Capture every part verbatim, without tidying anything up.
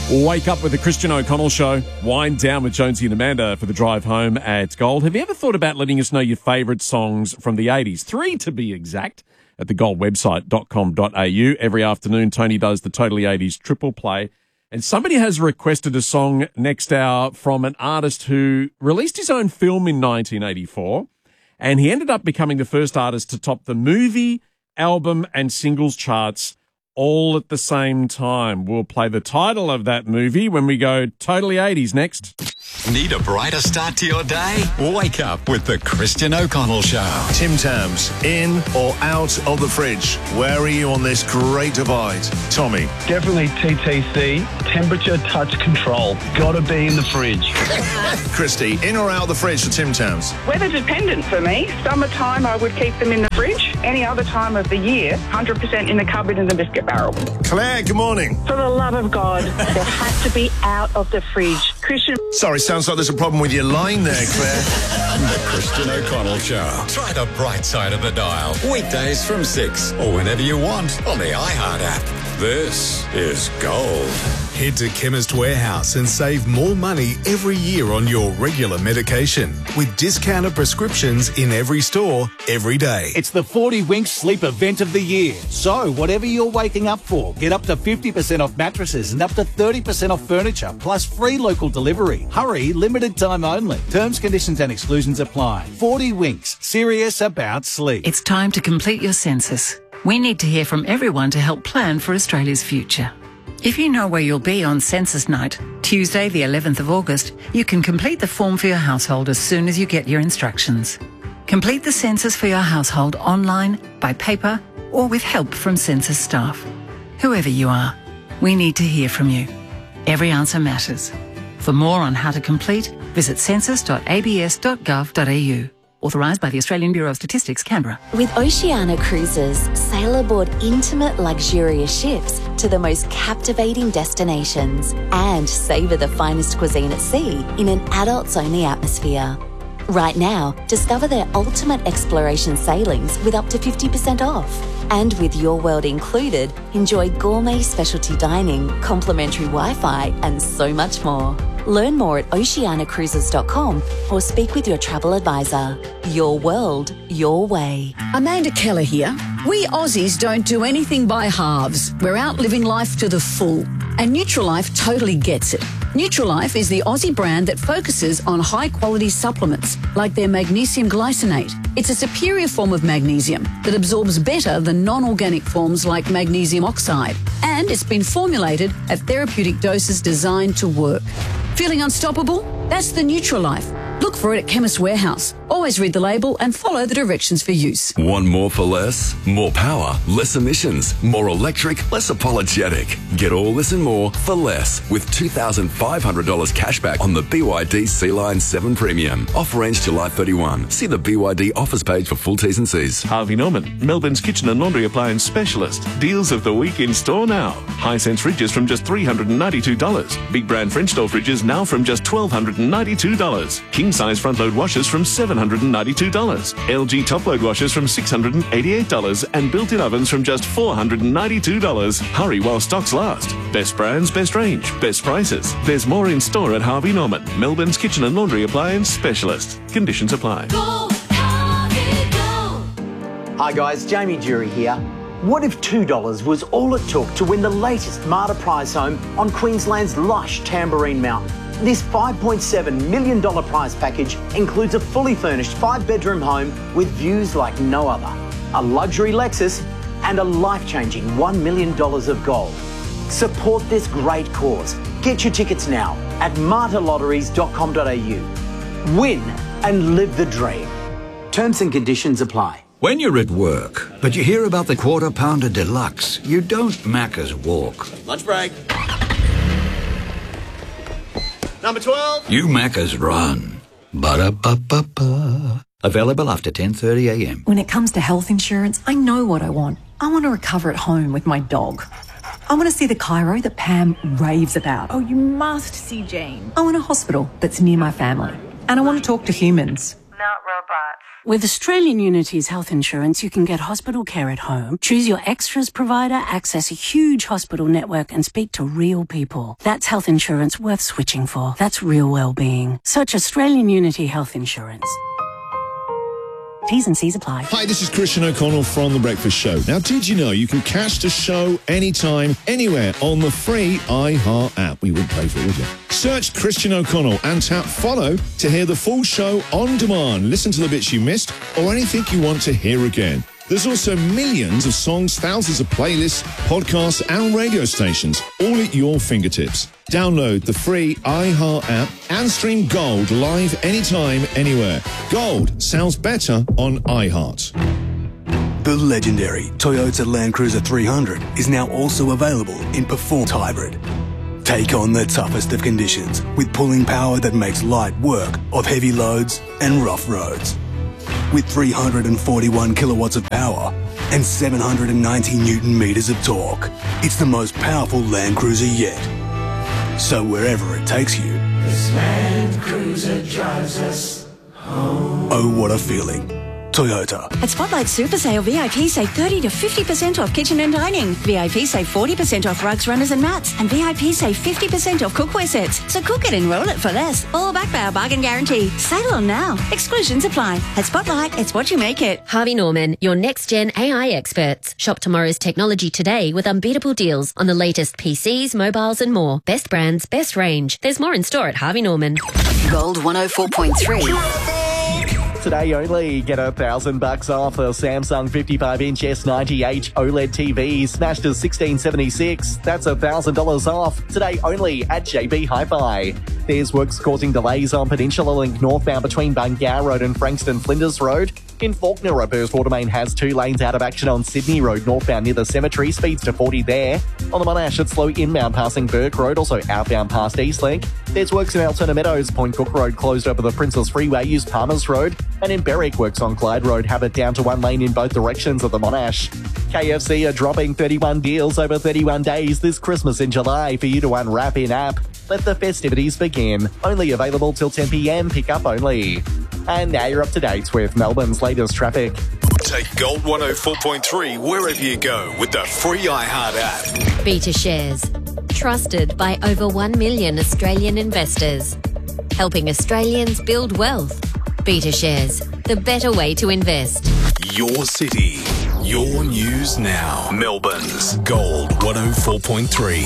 Wake up with the Christian O'Connell Show. Wind down with Jonesy and Amanda for the drive home at Gold. Have you ever thought about letting us know your favourite songs from the eighties? Three to be exact, at the gold website dot com dot a u. Every afternoon, Tony does the Totally eighties triple play. And somebody has requested a song next hour from an artist who released his own film in nineteen eighty-four. And he ended up becoming the first artist to top the movie, album and singles charts all at the same time. We'll play the title of that movie when we go Totally eighties next. Need a brighter start to your day? Wake up with the Christian O'Connell Show. Tim Tams, in or out of the fridge? Where are you on this great divide? Tommy. Definitely T T C, temperature touch control. Gotta be in the fridge. Christy, in or out of the fridge for Tim Tams? Weather dependent for me. Summertime, I would keep them in the fridge. Any other time of the year, one hundred percent in the cupboard in the biscuit barrel. Claire, good morning. For the love of God, they have to be out of the fridge. Christian. Sorry, sounds like there's a problem with your line there, Claire. The Christian O'Connell Show. Try the bright side of the dial. Weekdays from six or whenever you want on the iHeart app. This is Gold. Head to Chemist Warehouse and save more money every year on your regular medication with discounted prescriptions in every store, every day. It's the forty Winks Sleep Event of the year. So, whatever you're waking up for, get up to fifty percent off mattresses and up to thirty percent off furniture, plus free local delivery. Hurry, limited time only. Terms, conditions and exclusions apply. forty Winks, serious about sleep. It's time to complete your census. We need to hear from everyone to help plan for Australia's future. If you know where you'll be on Census Night, Tuesday the eleventh of August, you can complete the form for your household as soon as you get your instructions. Complete the census for your household online, by paper, or with help from census staff. Whoever you are, we need to hear from you. Every answer matters. For more on how to complete, visit census dot a b s dot gov dot a u. Authorised by the Australian Bureau of Statistics, Canberra. With Oceania Cruises, sail aboard intimate, luxurious ships to the most captivating destinations and savour the finest cuisine at sea in an adults-only atmosphere. Right now, discover their ultimate exploration sailings with up to fifty percent off. And with Your World included, enjoy gourmet specialty dining, complimentary Wi-Fi and so much more. Learn more at oceania cruises dot com or speak with your travel advisor. Your world, your way. Amanda Keller here. We Aussies don't do anything by halves. We're out living life to the full. And Nutrilife totally gets it. Nutrilife is the Aussie brand that focuses on high-quality supplements like their magnesium glycinate. It's a superior form of magnesium that absorbs better than non-organic forms like magnesium oxide. And it's been formulated at therapeutic doses designed to work. Feeling unstoppable? That's the Nutrilife. Look for it at Chemist Warehouse. Always read the label and follow the directions for use. Want more for less? More power, less emissions, more electric, less apologetic. Get all this and more for less with two thousand five hundred dollars cashback on the B Y D Sea-Line seven Premium. Offer ends July thirty-first. See the B Y D offers page for full T's and C's. Harvey Norman, Melbourne's kitchen and laundry appliance specialist. Deals of the week in store now. Hisense fridges from just three hundred ninety-two dollars. Big brand French door fridges now from just one thousand two hundred ninety-two dollars. King size front load washers from seven hundred ninety-two dollars. L G top load washers from six hundred eighty-eight dollars and built-in ovens from just four hundred ninety-two dollars. Hurry while stocks last. Best brands, best range, best prices. There's more in store at Harvey Norman, Melbourne's kitchen and laundry appliance specialist. Conditions apply. Go, Harvey, go. Hi guys, Jamie Jury here. What if two dollars was all it took to win the latest Marta prize home on Queensland's lush Tamborine Mountain? This five point seven million dollars prize package includes a fully furnished five-bedroom home with views like no other, a luxury Lexus, and a life-changing one million dollars of gold. Support this great cause. Get your tickets now at marta lotteries dot com dot a u. Win and live the dream. Terms and conditions apply. When you're at work, but you hear about the Quarter Pounder Deluxe, you don't Macca's walk. Lunch break. Number twelve. You Macca's run. Ba-da-ba-ba-ba. Available after ten thirty a m. When it comes to health insurance, I know what I want. I want to recover at home with my dog. I want to see the chiro that Pam raves about. Oh, you must see Jane. I want a hospital that's near my family. And I want to talk to humans. Not robots. With Australian Unity's health insurance, you can get hospital care at home, choose your extras provider, access a huge hospital network and speak to real people. That's health insurance worth switching for. That's real well-being. Search Australian Unity Health Insurance. T's and C's apply. Hi, this is Christian O'Connell from The Breakfast Show. Now, did you know you can catch the show anytime, anywhere on the free iHeart app? We wouldn't pay for it, would you? Search Christian O'Connell and tap follow to hear the full show on demand. Listen to the bits you missed or anything you want to hear again. There's also millions of songs, thousands of playlists, podcasts and radio stations, all at your fingertips. Download the free iHeart app and stream Gold live anytime, anywhere. Gold sounds better on iHeart. The legendary Toyota Land Cruiser three hundred is now also available in Performance Hybrid. Take on the toughest of conditions with pulling power that makes light work of heavy loads and rough roads. With three hundred forty-one kilowatts of power and seven hundred ninety newton meters of torque, it's the most powerful Land Cruiser yet. So wherever it takes you, This Land Cruiser drives us home. oh what a feeling. Toyota. At Spotlight Super Sale, V I P save thirty to fifty percent off kitchen and dining. V I P save forty percent off rugs, runners and mats. And V I P save fifty percent off cookware sets. So cook it and roll it for less. All backed by our bargain guarantee. Sale on now. Exclusions apply. At Spotlight, it's what you make it. Harvey Norman, your next-gen A I experts. Shop tomorrow's technology today with unbeatable deals on the latest P Cs, mobiles and more. Best brands, best range. There's more in store at Harvey Norman. Gold one oh four point three. Today only, get a thousand bucks off the Samsung fifty-five inch S ninety H OLED T V, smashed to sixteen seventy-six. That's a thousand dollars off. Today only at J B Hi-Fi. There's works causing delays on Peninsula Link northbound between Bungar Road and Frankston Flinders Road. In Faulkner, a burst water main has two lanes out of action on Sydney Road northbound near the cemetery. Speeds to forty there. On the Monash, it's slow inbound passing Burke Road, also outbound past Eastlink. There's works in Altona Meadows. Point Cook Road closed over the Princess Freeway. Use Palmers Road. And in Berwick, works on Clyde Road have it down to one lane in both directions of the Monash. K F C are dropping thirty-one deals over thirty-one days this Christmas in July for you to unwrap in-app. Let the festivities begin. Only available till ten p m, pick up only. And now you're up to date with Melbourne's latest traffic. Take Gold one oh four point three wherever you go with the free iHeart app. Beta Shares. Trusted by over one million Australian investors. Helping Australians build wealth. Beta Shares. The better way to invest. Your city, your news now. Melbourne's Gold one oh four point three.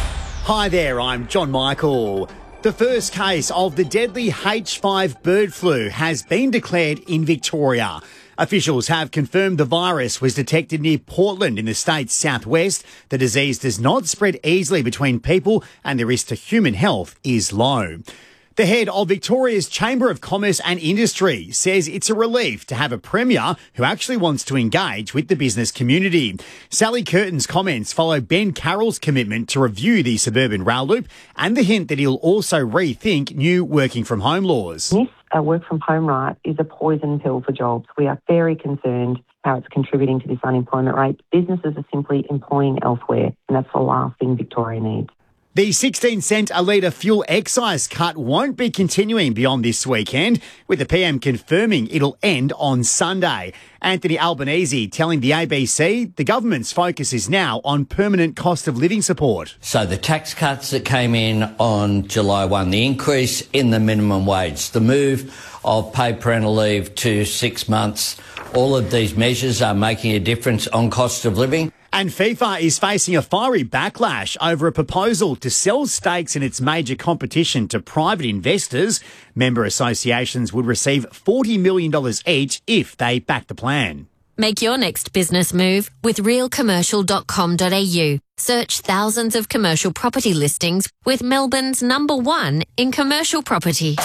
Hi there, I'm John Michael. The first case of the deadly H five bird flu has been declared in Victoria. Officials have confirmed the virus was detected near Portland in the state's southwest. The disease does not spread easily between people and the risk to human health is low. The head of Victoria's Chamber of Commerce and Industry says it's a relief to have a premier who actually wants to engage with the business community. Sally Curtin's comments follow Ben Carroll's commitment to review the suburban rail loop and the hint that he'll also rethink new working from home laws. This uh, work from home right is a poison pill for jobs. We are very concerned how it's contributing to this unemployment rate. Businesses are simply employing elsewhere, and that's the last thing Victoria needs. The sixteen cent a litre fuel excise cut won't be continuing beyond this weekend, with the P M confirming it'll end on Sunday. Anthony Albanese telling the A B C the government's focus is now on permanent cost of living support. So the tax cuts that came in on July first, the increase in the minimum wage, the move of paid parental leave to six months, all of these measures are making a difference on cost of living. And FIFA is facing a fiery backlash over a proposal to sell stakes in its major competition to private investors. Member associations would receive forty million dollars each if they back the plan. Make your next business move with real commercial dot com dot a u. Search thousands of commercial property listings with Melbourne's number one in commercial property.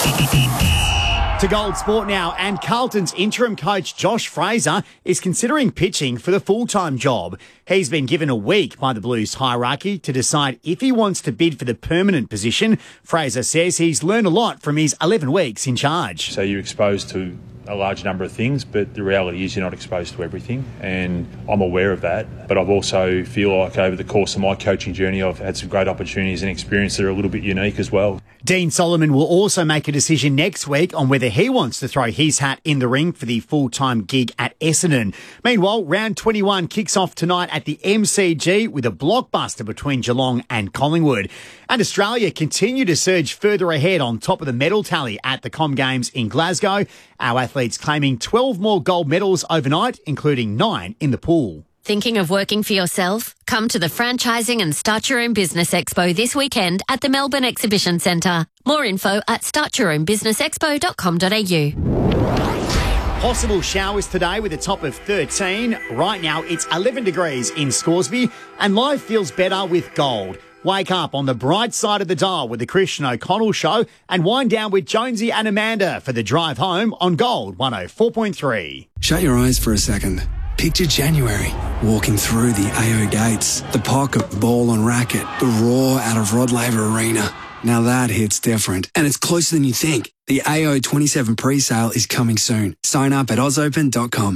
To Gold Sport now, and Carlton's interim coach Josh Fraser is considering pitching for the full-time job. He's been given a week by the Blues hierarchy to decide if he wants to bid for the permanent position. Fraser says he's learned a lot from his eleven weeks in charge. So you're exposed to a large number of things, but the reality is you're not exposed to everything, and I'm aware of that. But I've also feel like over the course of my coaching journey, I've had some great opportunities and experience that are a little bit unique as well. Dean Solomon will also make a decision next week on whether he wants to throw his hat in the ring for the full-time gig at Essendon. Meanwhile, round twenty-one kicks off tonight at the M C G with a blockbuster between Geelong and Collingwood. And Australia continue to surge further ahead on top of the medal tally at the Com Games in Glasgow. Our athletes claiming twelve more gold medals overnight, including nine in the pool. Thinking of working for yourself? Come to the Franchising and Start Your Own Business Expo this weekend at the Melbourne Exhibition Centre. More info at start your own business expo dot com dot a u. Possible showers today with a top of thirteen. Right now it's eleven degrees in Scoresby, and life feels better with gold. Wake up on the bright side of the dial with the Christian O'Connell Show, and wind down with Jonesy and Amanda for the drive home on Gold one oh four point three. Shut your eyes for a second. Picture January, walking through the A O gates, the pocket, ball and racket, the roar out of Rod Laver Arena. Now that hits different, and it's closer than you think. The A O twenty-seven pre-sale is coming soon. Sign up at oz open dot com.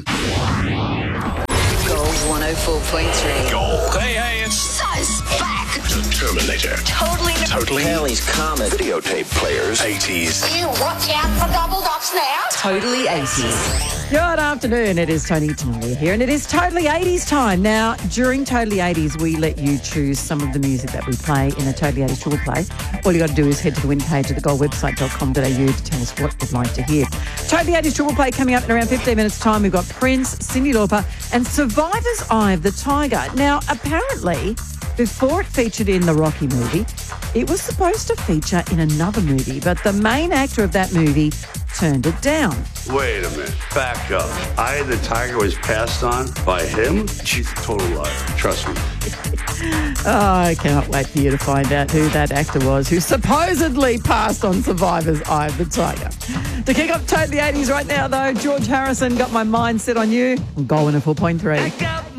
Gold one oh four point three. Gold. Hey, hey, it's Size back. the Terminator. Totally. Totally. Kelly's Comet. Videotape players. eighties. You watch out for double dots now. Totally eighties. Good afternoon, it is Tony Tanalia here, and it is Totally eighties time. Now, during Totally eighties, we let you choose some of the music that we play in a Totally eighties Triple Play. All you got to do is head to the win page of the gold website dot com dot a u to tell us what you'd like to hear. Totally eighties Triple Play coming up in around fifteen minutes' time. We've got Prince, Cyndi Lauper, and Survivor's Eye of the Tiger. Now, apparently, before it featured in the Rocky movie, it was supposed to feature in another movie, but the main actor of that movie turned it down. Wait a minute. Back up. Eye of the Tiger was passed on by him? She's a total liar. Trust me. Oh, I cannot wait for you to find out who that actor was who supposedly passed on Survivor's Eye of the Tiger. To kick off Totally eighties right now, though, George Harrison, Got My Mind Set on You. I'm going to four point three.